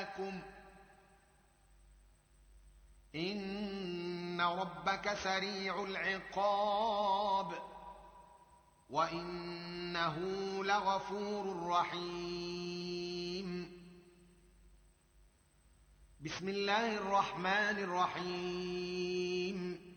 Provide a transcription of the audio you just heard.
لكم إن ربك سريع العقاب وإنه لغفور رحيم. بسم الله الرحمن الرحيم.